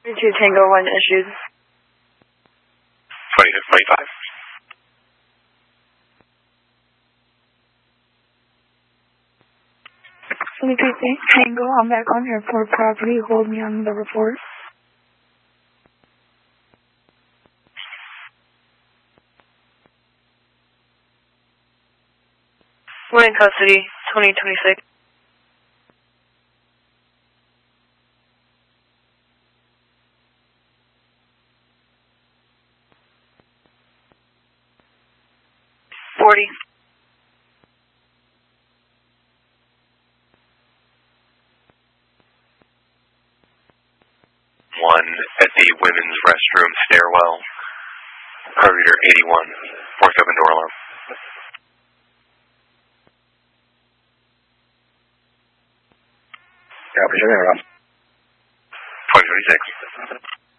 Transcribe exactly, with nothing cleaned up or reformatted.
two Tango one issued. twenty-six twenty-five. twenty-two Tango, I'm back on airport property. Hold me on the report. We're in custody, twenty twenty-six. forty. One at the women's restroom stairwell. Corridor eighty-one. Fourth open door alarm. Yeah, appreciate it. twenty twenty-six.